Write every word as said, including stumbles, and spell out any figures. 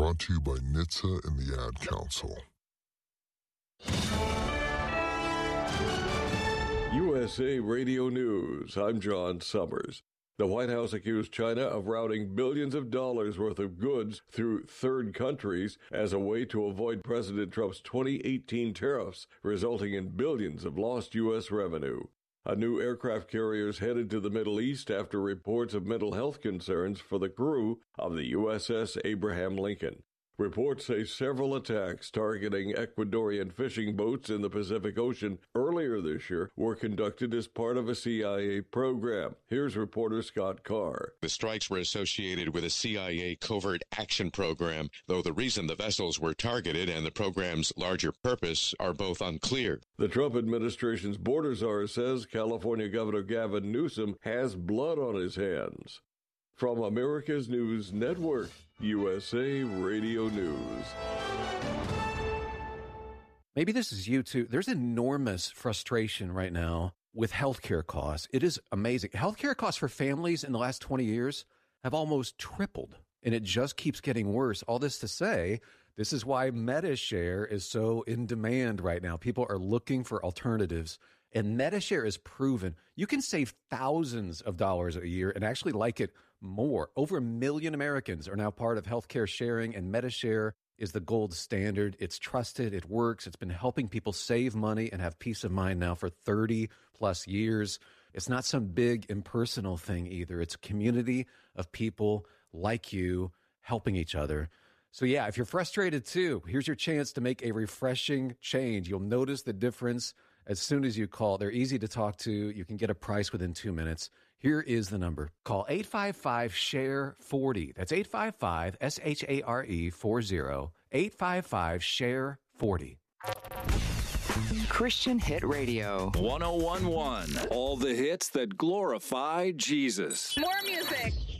brought to you by N H T S A and the Ad Council. U S A Radio News. I'm John Summers. The White House accused China of routing billions of dollars worth of goods through third countries as a way to avoid President Trump's twenty eighteen tariffs, resulting in billions of lost U S revenue. A new aircraft carrier is headed to the Middle East after reports of mental health concerns for the crew of the U S S Abraham Lincoln. Reports say several attacks targeting Ecuadorian fishing boats in the Pacific Ocean earlier this year were conducted as part of a C I A program. Here's reporter Scott Carr. The strikes were associated with a C I A covert action program, though the reason the vessels were targeted and the program's larger purpose are both unclear. The Trump administration's border czar says California Governor Gavin Newsom has blood on his hands. From America's News Network, U S A Radio News. Maybe this is you too. There's enormous frustration right now with healthcare costs. It is amazing. Healthcare costs for families in the last twenty years have almost tripled, and it just keeps getting worse. All this to say, this is why MediShare is so in demand right now. People are looking for alternatives. And MediShare is proven you can save thousands of dollars a year and actually like it more. Over a million Americans are now part of healthcare sharing, and MediShare is the gold standard. It's trusted. It works. It's been helping people save money and have peace of mind now for thirty plus years. It's not some big impersonal thing either. It's a community of people like you helping each other. So yeah, if you're frustrated too, here's your chance to make a refreshing change. You'll notice the difference as soon as you call. They're easy to talk to. You can get a price within two minutes. Here is the number. Call eight five five, S H A R E, forty. That's eight five five, S H A R E, forty. eight five five, S H A R E, forty. Christian Hit Radio. one oh one point one. All the hits that glorify Jesus. More music.